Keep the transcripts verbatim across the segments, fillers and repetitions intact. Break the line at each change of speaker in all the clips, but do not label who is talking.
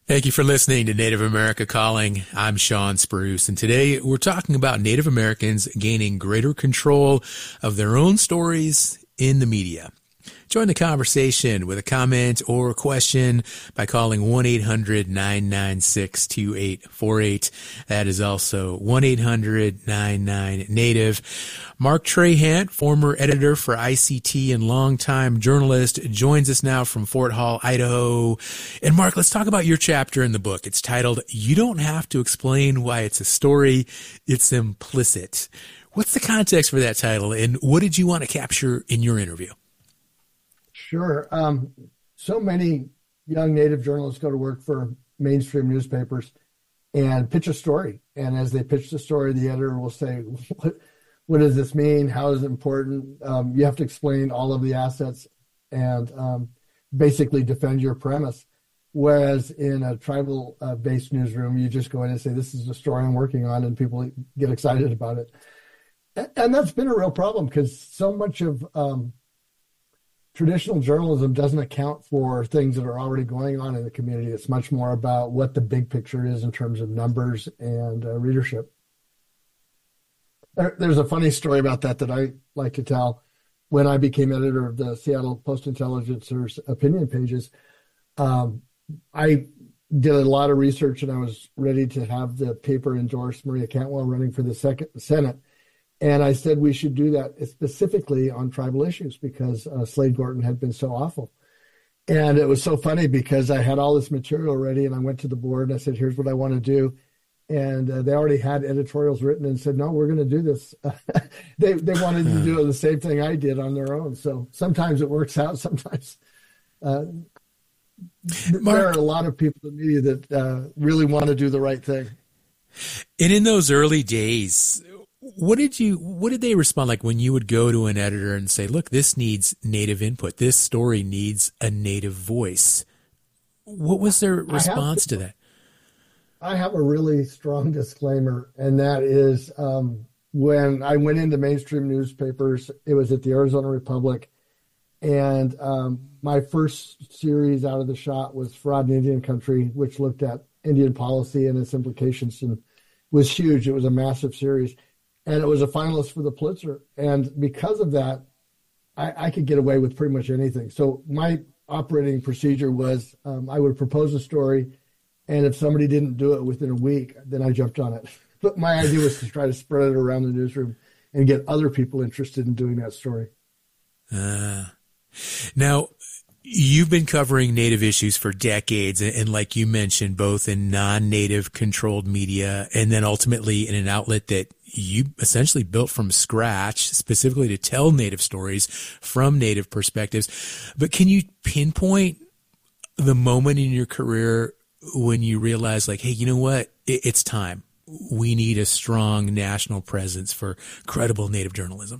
Thank you for listening to Native America Calling. I'm Sean Spruce, and today we're talking about Native Americans gaining greater control of their own stories in the media. Join the conversation with a comment or a question by calling one eight hundred nine nine six two eight four eight. That is also one eight hundred nine nine Native. Mark Trahant, former editor for I C T and longtime journalist, joins us now from Fort Hall, Idaho. And Mark, let's talk about your chapter in the book. It's titled, "You Don't Have to Explain Why It's a Story, It's Implicit." What's the context for that title, and what did you want to capture in your interview?
Sure. Um, so many young Native journalists go to work for mainstream newspapers and pitch a story. And as they pitch the story, the editor will say, what, what does this mean? How is it important? Um, you have to explain all of the assets and um, basically defend your premise. Whereas in a tribal-based uh, newsroom, you just go in and say, this is the story I'm working on, and people get excited about it. And, and that's been a real problem because so much of um, traditional journalism doesn't account for things that are already going on in the community. It's much more about what the big picture is in terms of numbers and uh, readership. There, there's a funny story about that that I like to tell. When I became editor of the Seattle Post-Intelligencer's opinion pages, um, I did a lot of research and I was ready to have the paper endorse Maria Cantwell running for the second Senate. And I said we should do that specifically on tribal issues because uh, Slade Gorton had been so awful. And it was so funny because I had all this material ready and I went to the board and I said, here's what I want to do. And uh, they already had editorials written and said, no, we're going to do this. they they wanted to do the same thing I did on their own. So sometimes it works out. Sometimes uh, Mark, there are a lot of people in the media that uh, really want to do the right thing.
And in those early days, What did you, what did they respond like when you would go to an editor and say, look, this needs Native input. This story needs a Native voice. What was their response to, to that?
I have a really strong disclaimer, and that is um, when I went into mainstream newspapers, it was at the Arizona Republic, and um, my first series out of the shot was Fraud in Indian Country, which looked at Indian policy and its implications and was huge. It was a massive series. And it was a finalist for the Pulitzer. And because of that, I, I could get away with pretty much anything. So my operating procedure was um, I would propose a story, and if somebody didn't do it within a week, then I jumped on it. But my idea was to try to spread it around the newsroom and get other people interested in doing that story.
Uh, now, you've been covering Native issues for decades, and, and like you mentioned, both in non-Native controlled media and then ultimately in an outlet that you essentially built from scratch, specifically to tell Native stories from Native perspectives. But can you pinpoint the moment in your career when you realized, like, hey, you know what? It, it's time. We need a strong national presence for credible Native journalism.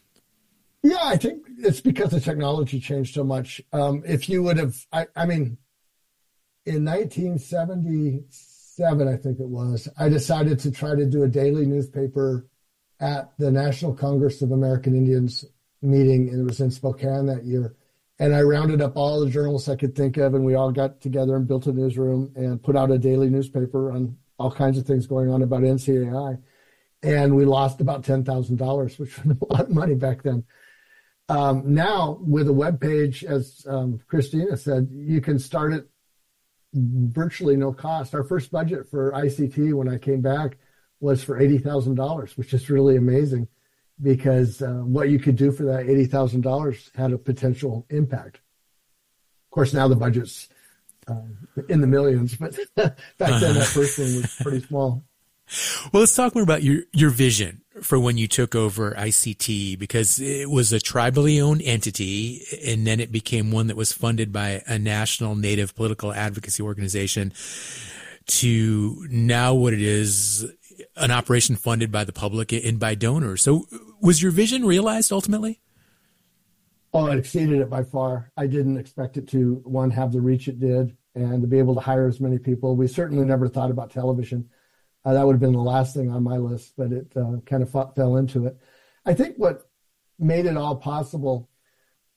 Yeah, I think it's because the technology changed so much. Um, if you would have, I, I mean, in nineteen seventy-seven, I think it was, I decided to try to do a daily newspaper at the National Congress of American Indians meeting, and it was in Spokane that year. And I rounded up all the journalists I could think of, and we all got together and built a newsroom and put out a daily newspaper on all kinds of things going on about N C A I. And we lost about ten thousand dollars, which was a lot of money back then. Um, now, with a web page, as um, Christina said, you can start it virtually no cost. Our first budget for I C T when I came back was for eighty thousand dollars, which is really amazing because uh, what you could do for that eighty thousand dollars had a potential impact. Of course, now the budget's uh, in the millions, but back then that first one was pretty small.
Well, let's talk more about your, your vision for when you took over I C T, because it was a tribally owned entity, and then it became one that was funded by a national Native political advocacy organization, to now what it is, an operation funded by the public and by donors. So was your vision realized ultimately?
Oh, it exceeded it by far. I didn't expect it to, one, have the reach it did, and to be able to hire as many people. We certainly never thought about television. Uh, that would have been the last thing on my list, but it uh, kind of fought, fell into it. I think what made it all possible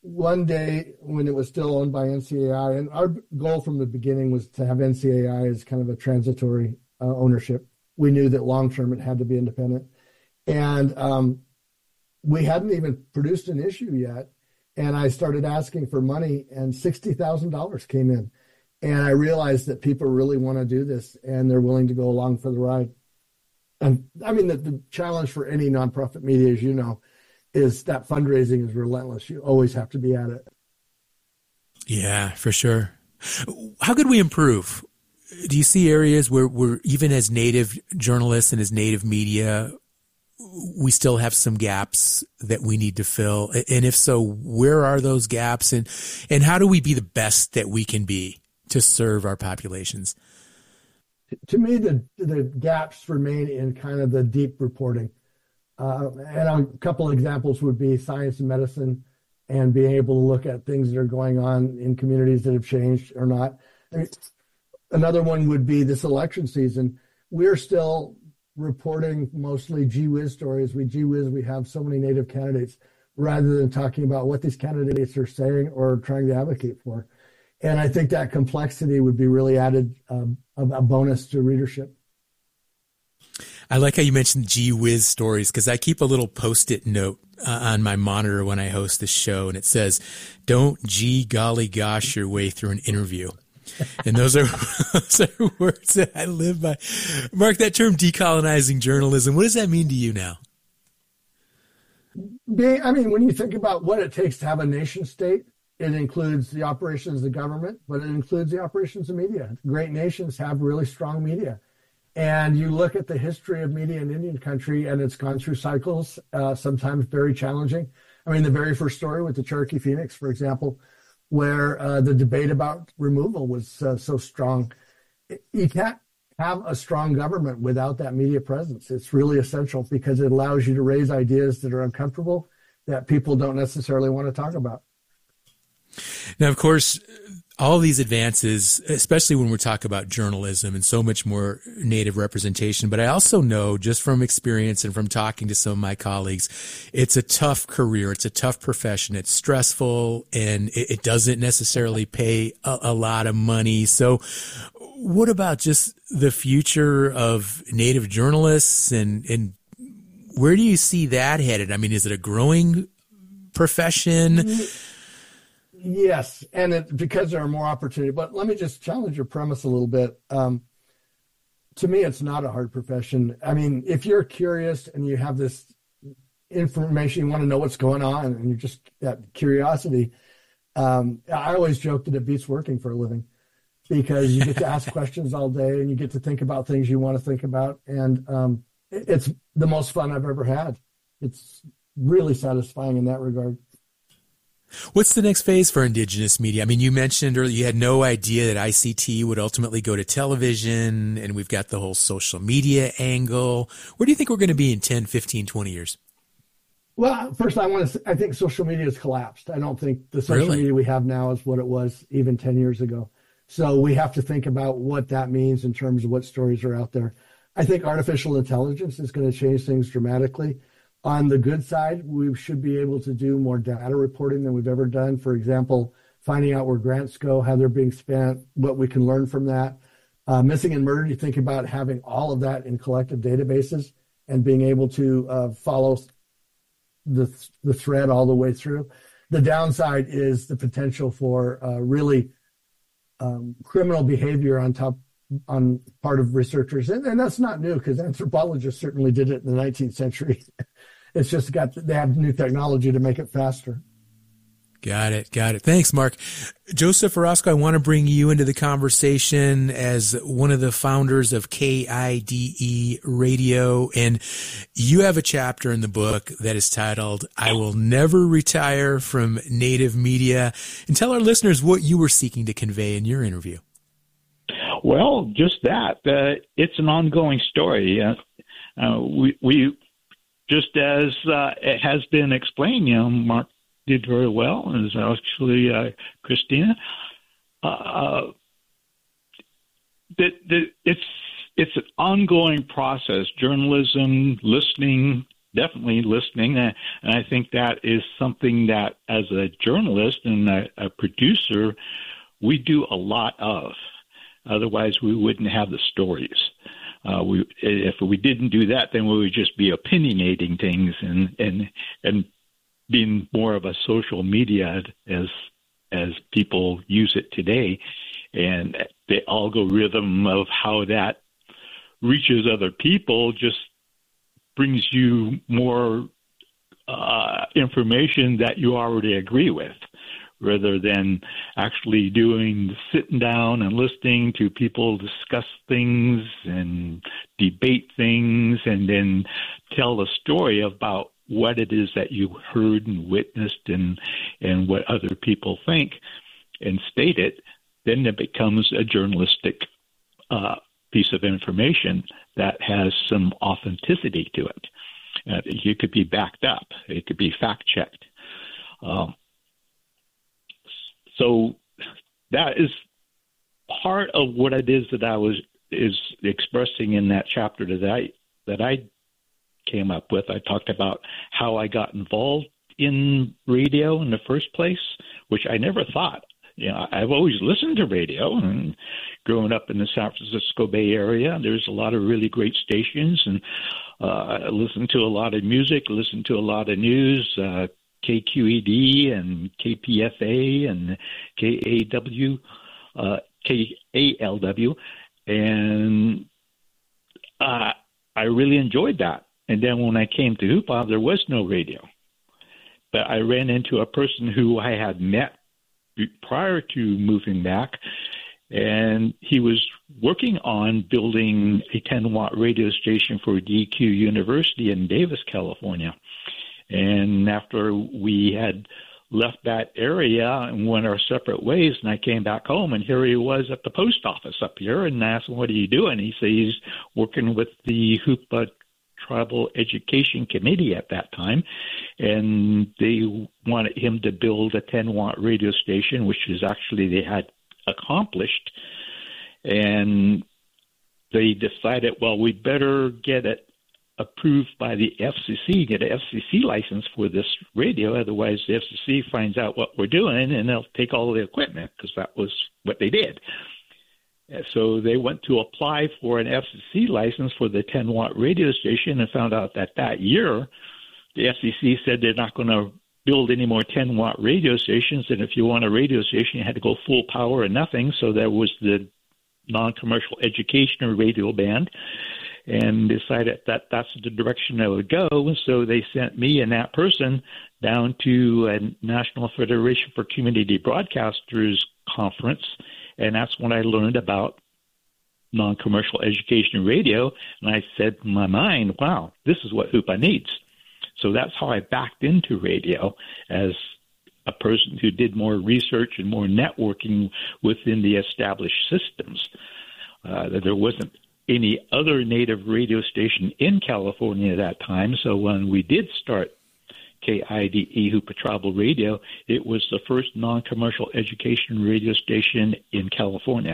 one day when it was still owned by N C A I, and our goal from the beginning was to have N C A I as kind of a transitory uh, ownership. We knew that long-term it had to be independent. And um, we hadn't even produced an issue yet. And I started asking for money, and sixty thousand dollars came in. And I realized that people really want to do this, and they're willing to go along for the ride. And I mean, the, the challenge for any nonprofit media, as you know, is that fundraising is relentless. You always have to be at it.
Yeah, for sure. How could we improve? Do you see areas where we're, even as native journalists and as native media, we still have some gaps that we need to fill? And if so, where are those gaps? And, and how do we be the best that we can be to serve our populations?
To me, the, the gaps remain in kind of the deep reporting. Uh, and a couple of examples would be science and medicine and being able to look at things that are going on in communities that have changed or not. I mean, another one would be this election season. We're still reporting mostly gee whiz stories. We gee whiz, we have so many native candidates, rather than talking about what these candidates are saying or trying to advocate for. And I think that complexity would be really added um, a, a bonus to readership.
I like how you mentioned gee whiz stories, because I keep a little post-it note uh, on my monitor when I host the show, and it says, "Don't gee golly gosh your way through an interview." And those are, those are words that I live by. Mark, that term decolonizing journalism, what does that mean to you now?
I mean, when you think about what it takes to have a nation state, it includes the operations of the government, but it includes the operations of media. Great nations have really strong media. And you look at the history of media in Indian country, and it's gone through cycles, uh, sometimes very challenging. I mean, the very first story with the Cherokee Phoenix, for example, where uh, the debate about removal was uh, so strong. You can't have a strong government without that media presence. It's really essential because it allows you to raise ideas that are uncomfortable, that people don't necessarily want to talk about.
Now, of course, all these advances, especially when we're talking about journalism and so much more native representation, but I also know just from experience and from talking to some of my colleagues, it's a tough career. It's a tough profession. It's stressful, and it, it doesn't necessarily pay a, a lot of money. So what about just the future of native journalists, and, and where do you see that headed? I mean, is it a growing profession? Mm-hmm.
Yes, and it, because there are more opportunities. But let me just challenge your premise a little bit. Um, to me, it's not a hard profession. I mean, if you're curious and you have this information, you want to know what's going on, and you're just that curiosity, um, I always joke that it beats working for a living, because you get to ask questions all day and you get to think about things you want to think about. And um, it, it's the most fun I've ever had. It's really satisfying in that regard.
What's the next phase for Indigenous media? I mean, you mentioned earlier you had no idea that I C T would ultimately go to television, and we've got the whole social media angle. Where do you think we're going to be in ten, fifteen, twenty years?
Well, first, I want to say, I think social media has collapsed. I don't think the social
really?
media we have now is what it was even ten years ago. So we have to think about what that means in terms of what stories are out there. I think artificial intelligence is going to change things dramatically. On the good side, we should be able to do more data reporting than we've ever done. For example, finding out where grants go, how they're being spent, what we can learn from that. Uh, missing and murdered, you think about having all of that in collective databases and being able to uh, follow the, the thread all the way through. The downside is the potential for uh, really um, criminal behavior on top on part of researchers. And, and that's not new, because anthropologists certainly did it in the nineteenth century. It's just got, they have new technology to make it faster.
Got it. Got it. Thanks, Mark. Joseph Orozco, I want to bring you into the conversation as one of the founders of K I D E Radio. And you have a chapter in the book that is titled, "I Will Never Retire from Native Media." And tell our listeners what you were seeking to convey in your interview.
Well, just that. Uh, it's an ongoing story. Uh, uh, we, we, just as uh, it has been explained, you know, Mark did very well, and as actually uh, Christina. Uh, that, that it's it's an ongoing process. Journalism, listening, definitely listening. And I think that is something that, as a journalist and a, a producer, we do a lot of. Otherwise, we wouldn't have the stories. Uh, we, if we didn't do that, then we would just be opinionating things and and and being more of a social media as as people use it today, and the algorithm of how that reaches other people just brings you more uh, information that you already agree with, rather than actually doing sitting down and listening to people discuss things and debate things and then tell a story about what it is that you heard and witnessed and, and what other people think and state it. Then it becomes a journalistic uh, piece of information that has some authenticity to it. Uh, it could be backed up. It could be fact-checked. Um, So that is part of what it is that I was is expressing in that chapter that I that I came up with. I talked about how I got involved in radio in the first place, which I never thought. You know, I've always listened to radio, and growing up in the San Francisco Bay Area, there's a lot of really great stations, and uh, I listened to a lot of music, listened to a lot of news. Uh, K Q E D and K P F A and K A W, uh, K A L W, and uh, I really enjoyed that. And then when I came to Hoopa, there was no radio. But I ran into a person who I had met prior to moving back, and he was working on building a ten-watt radio station for D Q University in Davis, California. And after we had left that area and went our separate ways, and I came back home, and here he was at the post office up here, and I asked him, what are you doing? He said he's working with the Hoopa Tribal Education Committee at that time, and they wanted him to build a ten-watt radio station, which is actually they had accomplished. And they decided, well, we better get it approved by the F C C, get an F C C license for this radio. Otherwise, the F C C finds out what we're doing, and they'll take all the equipment, because that was what they did. So they went to apply for an F C C license for the ten-watt radio station and found out that that year the F C C said they're not going to build any more ten-watt radio stations, and if you want a radio station, you had to go full power or nothing. So there was the non-commercial educational radio band, and decided that that's the direction I would go. So they sent me and that person down to a National Federation for Community Broadcasters conference, and that's when I learned about non-commercial education radio, and I said in my mind, wow, this is what Hoopa needs. So that's how I backed into radio, as a person who did more research and more networking within the established systems. Uh, that there wasn't any other native radio station in California at that time. So when we did start K I D E Hoopa Tribal Radio, it was the first non-commercial education radio station in California.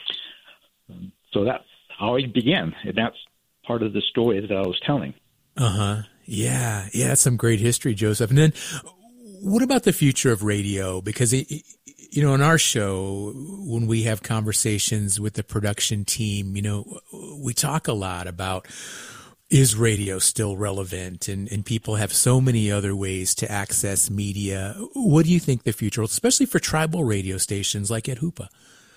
So that's how it began, and that's part of the story that I was telling.
Uh-huh. Yeah. Yeah, that's some great history, Joseph. And then what about the future of radio? Because, it, you know, on our show, when we have conversations with the production team, you know, we talk a lot about, is radio still relevant? And, and people have so many other ways to access media. What do you think the future, especially for tribal radio stations like at Hoopa?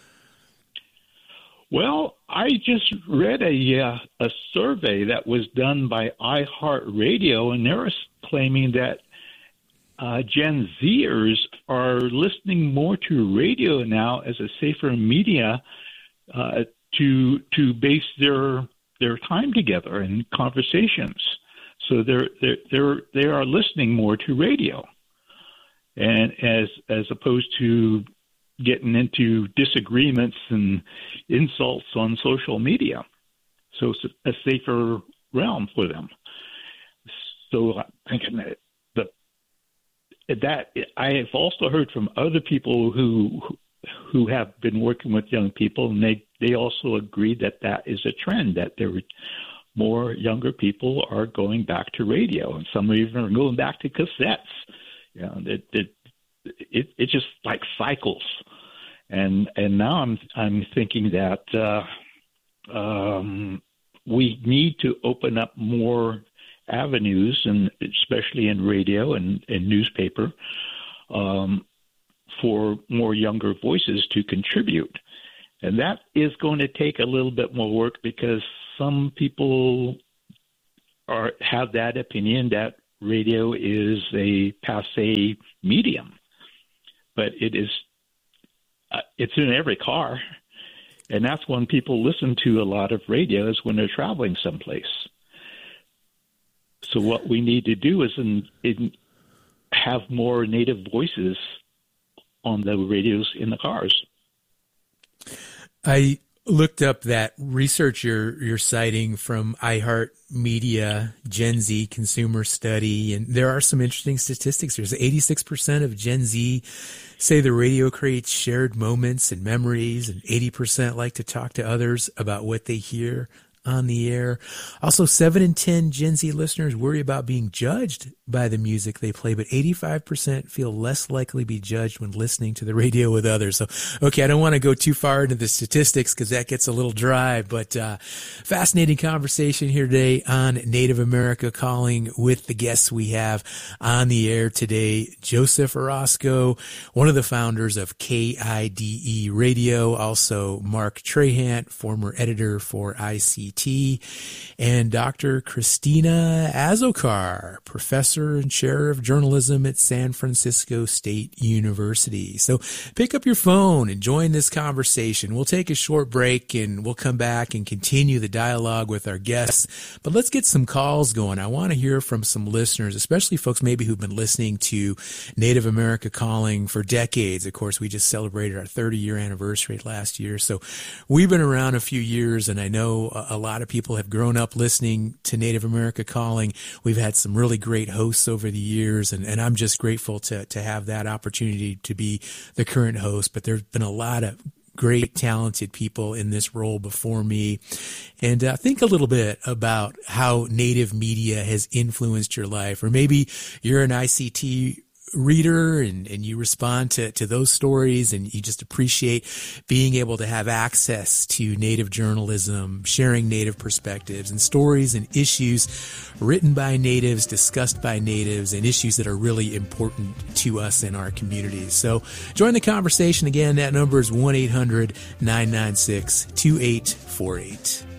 Well, I just read a uh, a survey that was done by iHeartRadio, and they're claiming that uh, Gen Zers are listening more to radio now as a safer media uh, to to base their their time together and conversations. So they're they're they're they are listening more to radio, and as as opposed to getting into disagreements and insults on social media. So it's a safer realm for them. So I'm thinking that the, that I have also heard from other people who who have been working with young people, and they, they also agree that that is a trend, that they're more younger people are going back to radio, and some even are going back to cassettes. You know, it it it, it just like cycles, and and now I'm I'm thinking that uh, um, we need to open up more avenues, and especially in radio and, and newspaper, um, for more younger voices to contribute. And that is going to take a little bit more work, because some people are have that opinion that radio is a passé medium, but it is uh, it's in every car, and that's when people listen to a lot of radio, is when they're traveling someplace. So what we need to do is in, in have more native voices on the radios in the cars.
I looked up that research you're, you're citing from iHeartMedia Gen Z consumer study, and there are some interesting statistics. There's eighty-six percent of Gen Z say the radio creates shared moments and memories, and eighty percent like to talk to others about what they hear on the air. Also, seven in ten Gen Z listeners worry about being judged by the music they play, but eighty-five percent feel less likely to be judged when listening to the radio with others. So, okay, I don't want to go too far into the statistics because that gets a little dry, but uh, fascinating conversation here today on Native America Calling with the guests we have on the air today. Joseph Orozco, one of the founders of K I D E Radio, also Mark Trahant, former editor for I C T, and Doctor Christina Azokar, professor and chair of journalism at San Francisco State University. So pick up your phone and join this conversation. We'll take a short break and we'll come back and continue the dialogue with our guests. But let's get some calls going. I want to hear from some listeners, especially folks maybe who've been listening to Native America Calling for decades. Of course, we just celebrated our thirty-year anniversary last year. So we've been around a few years, and I know a lot of people have grown up listening to Native America Calling. We've had some really great hosts over the years, and, and I'm just grateful to, to have that opportunity to be the current host. But there's been a lot of great, talented people in this role before me. And uh, think a little bit about how Native media has influenced your life, or maybe you're an I C T reader and, and you respond to, to those stories, and you just appreciate being able to have access to Native journalism, sharing Native perspectives and stories and issues written by Natives, discussed by Natives, and issues that are really important to us in our communities. So join the conversation. Again, that number is one eight hundred nine nine six two eight four eight.